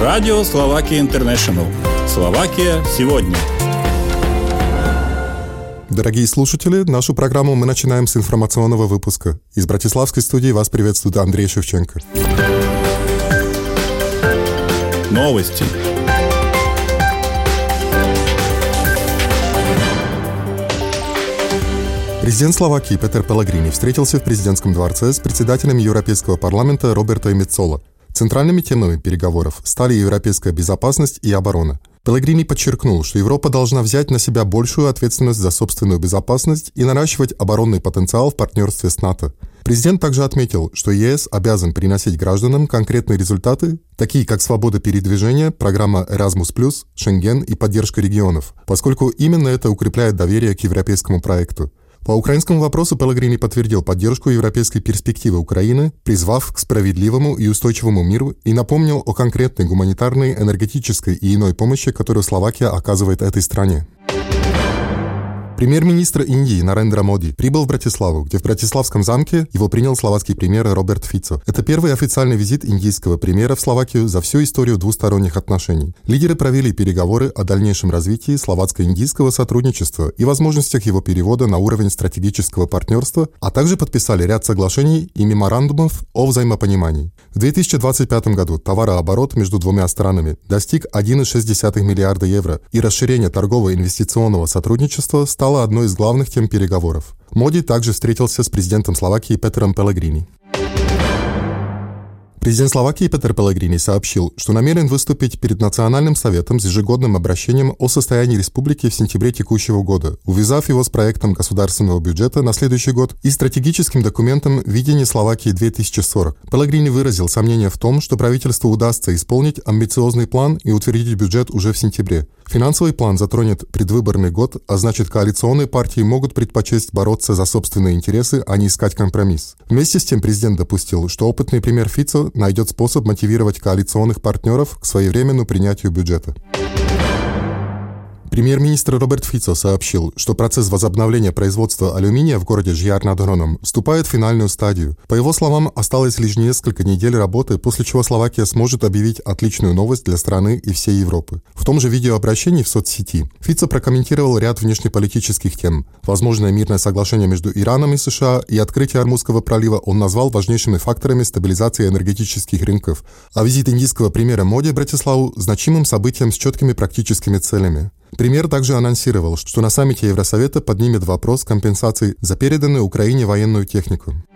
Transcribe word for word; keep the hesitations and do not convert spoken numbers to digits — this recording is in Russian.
Радио Словакия Интернешнл. Словакия сегодня. Дорогие слушатели, нашу программу мы начинаем с информационного выпуска. Из Братиславской студии вас приветствует Андрей Шевченко. Новости. Президент Словакии Петер Пелегрини встретился в президентском дворце с председателем Европейского парламента Роберто Мецола. Центральными темами переговоров стали европейская безопасность и оборона. Пелегрини подчеркнул, что Европа должна взять на себя большую ответственность за собственную безопасность и наращивать оборонный потенциал в партнерстве с НАТО. Президент также отметил, что ЕС обязан приносить гражданам конкретные результаты, такие как свобода передвижения, программа Erasmus+, Шенген и поддержка регионов, поскольку именно это укрепляет доверие к европейскому проекту. По украинскому вопросу Пелегрини подтвердил поддержку европейской перспективы Украины, призвав к справедливому и устойчивому миру и напомнил о конкретной гуманитарной, энергетической и иной помощи, которую Словакия оказывает этой стране. Премьер-министр Индии Нарендра Моди прибыл в Братиславу, где в Братиславском замке его принял словацкий премьер Роберт Фицо. Это первый официальный визит индийского премьера в Словакию за всю историю двусторонних отношений. Лидеры провели переговоры о дальнейшем развитии словацко-индийского сотрудничества и возможностях его перевода на уровень стратегического партнерства, а также подписали ряд соглашений и меморандумов о взаимопонимании. В две тысячи двадцать пятом году товарооборот между двумя странами достиг один целых шесть десятых миллиарда евро, и расширение торгово-инвестиционного сотрудничества стало стала одной из главных тем переговоров. Моди также встретился с президентом Словакии Петером Пелегрини. Президент Словакии Петер Пелегрини сообщил, что намерен выступить перед Национальным советом с ежегодным обращением о состоянии республики в сентябре текущего года, увязав его с проектом государственного бюджета на следующий год и стратегическим документом «Видение Словакии две тысячи сорок». Пелегрини выразил сомнение в том, что правительству удастся исполнить амбициозный план и утвердить бюджет уже в сентябре. Финансовый план затронет предвыборный год, а значит, коалиционные партии могут предпочесть бороться за собственные интересы, а не искать компромисс. Вместе с тем президент допустил, что опытный премьер Фицо найдет способ мотивировать коалиционных партнеров к своевременному принятию бюджета. Премьер-министр Роберт Фицо сообщил, что процесс возобновления производства алюминия в городе Жияр над Hronom вступает в финальную стадию. По его словам, осталось лишь несколько недель работы, после чего Словакия сможет объявить отличную новость для страны и всей Европы. В том же видеообращении в соцсети Фицо прокомментировал ряд внешнеполитических тем. Возможное мирное соглашение между Ираном и США и открытие Ормузского пролива он назвал важнейшими факторами стабилизации энергетических рынков, а визит индийского премьера Моди в Братиславу – значимым событием с четкими практическими целями. Премьер также анонсировал, что на саммите Евросовета поднимет вопрос компенсации за переданную Украине военную технику.